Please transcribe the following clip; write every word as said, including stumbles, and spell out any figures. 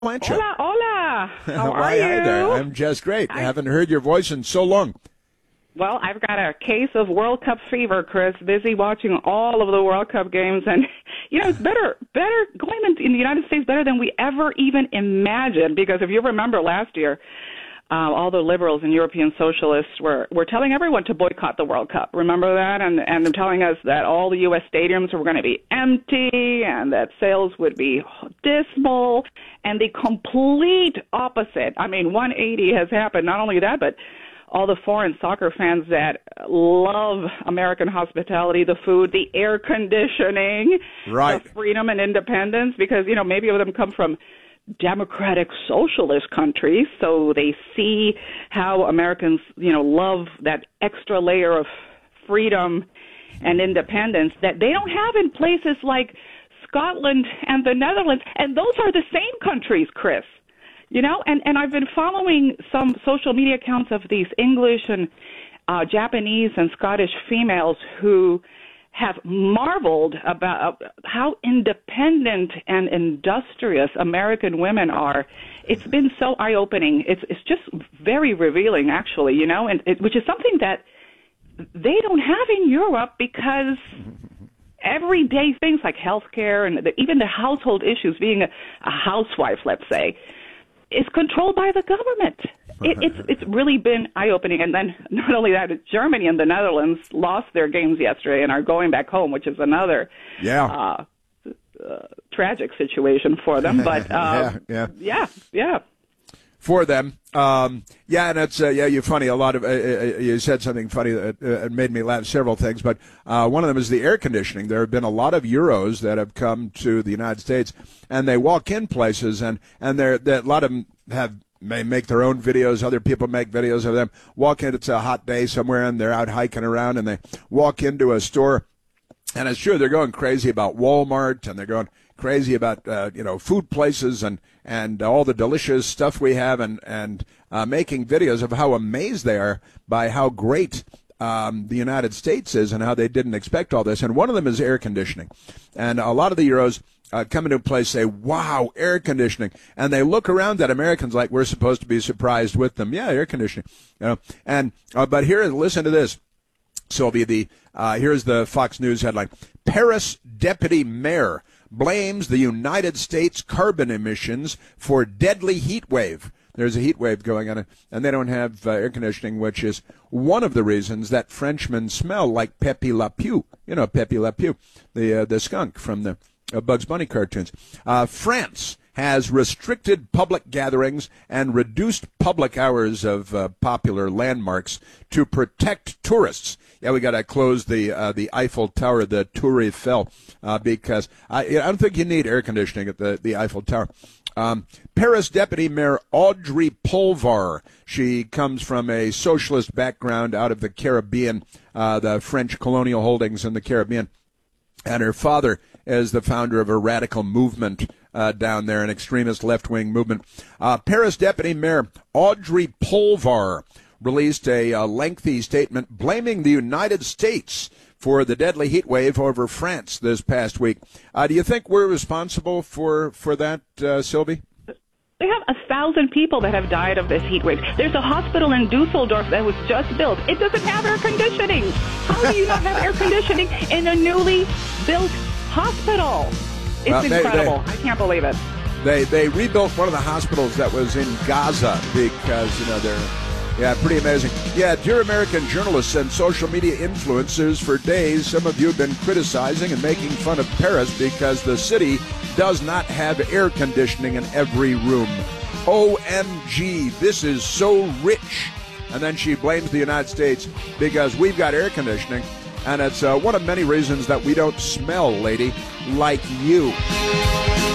Lancha. Hola, hola. How are Why, you? Hi there. I'm just great. I I, haven't heard your voice in so long. Well, I've got a case of World Cup fever, Chris. Busy watching all of the World Cup games, and you know it's better, better going in, in the United States better than we ever even imagined. Because if you remember last year, uh, all the liberals and European socialists were were telling everyone to boycott the World Cup. Remember that? And and they're telling us that all the U S stadiums were going to be empty and that sales would be dismal. And the complete opposite. I mean, one eighty has happened. Not only that, but all the foreign soccer fans that love American hospitality, the food, the air conditioning, right. the freedom and independence, because, you know, maybe of them come from democratic socialist countries, so they see how Americans, you know, love that extra layer of freedom and independence that they don't have in places like Scotland and the Netherlands, and those are the same countries, Chris. You know, and, and I've been following some social media accounts of these English and uh, Japanese and Scottish females who have marveled about how independent and industrious American women are. It's been so eye-opening. It's it's just very revealing, actually, you know, and it, which is something that they don't have in Europe because everyday things like healthcare and the, even the household issues, being a, a housewife, let's say, is controlled by the government. It, it's it's really been eye-opening. And then not only that, Germany and the Netherlands lost their games yesterday and are going back home, which is another yeah. uh, uh, tragic situation for them. But uh, yeah, yeah, yeah, yeah. For them, um, yeah, and it's uh, yeah. You're funny. A lot of uh, uh, you said something funny that uh, made me laugh. Several things, but uh, one of them is the air conditioning. There have been a lot of Euros that have come to the United States, and they walk in places, and and they're, they're a lot of them have may make their own videos. Other people make videos of them. Walk in. It's a hot day somewhere, and they're out hiking around, and they walk into a store, and it's true they're going crazy about Walmart, and they're going crazy about uh, you know food places and and all the delicious stuff we have, and and uh, making videos of how amazed they are by how great um, the United States is and how they didn't expect all this. And one of them is air conditioning, and a lot of the Euros uh, come into a place, say, "Wow, air conditioning," and they look around at Americans like we're supposed to be surprised with them. Yeah, air conditioning, you know. And uh, but here, listen to this. So it'll be the uh, here's the Fox News headline: Paris deputy mayor blames the United States carbon emissions for deadly heat wave. There's a heat wave going on, and they don't have uh, air conditioning, which is one of the reasons that Frenchmen smell like Pepe Le Pew. You know, Pepe Le Pew, the uh, the skunk from the uh, Bugs Bunny cartoons. Uh, France has restricted public gatherings and reduced public hours of uh, popular landmarks to protect tourists. Yeah, we got to close the uh, the Eiffel Tower, the Tour Eiffel, uh, because I, I don't think you need air conditioning at the, the Eiffel Tower. Um, Paris Deputy Mayor Audrey Pulvar, she comes from a socialist background out of the Caribbean, uh, the French colonial holdings in the Caribbean, and her father is the founder of a radical movement uh, down there, an extremist left-wing movement. Uh, Paris Deputy Mayor Audrey Pulvar released a, a lengthy statement blaming the United States for the deadly heat wave over France this past week. Uh, do you think we're responsible for, for that, uh, Sylvie? We have a thousand people that have died of this heat wave. There's a hospital in Dusseldorf that was just built. It doesn't have air conditioning. How do you not have air conditioning in a newly built hospital? It's well, they, incredible. They, I can't believe it. They they rebuilt one of the hospitals that was in Gaza because, you know, they're... Yeah, pretty amazing. Yeah, dear American journalists and social media influencers, for days, some of you have been criticizing and making fun of Paris because the city does not have air conditioning in every room. O M G, this is so rich. And then she blames the United States because we've got air conditioning, and it's uh, one of many reasons that we don't smell, lady, like you.